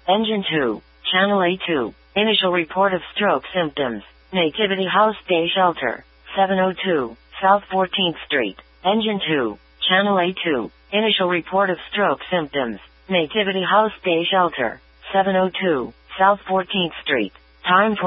Engine 2. Channel A2. Initial report of stroke symptoms. Nativity House Day Shelter. 702 South 14th Street. Engine 2. Channel A2. Initial report of stroke symptoms. Nativity House Day Shelter. 702 South 14th Street. Time